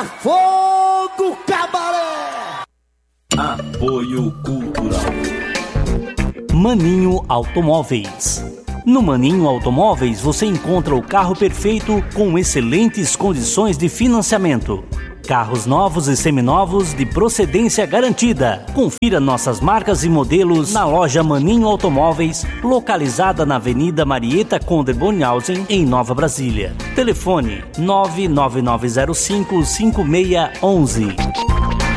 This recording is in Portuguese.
fogo, cabaré! Apoio Cultural Maninho Automóveis. No Maninho Automóveis você encontra o carro perfeito com excelentes condições de financiamento. Carros novos e seminovos de procedência garantida. Confira nossas marcas e modelos na loja Maninho Automóveis, localizada na Avenida Marieta Conde Bonhausen, em Nova Brasília. Telefone 99905-5611.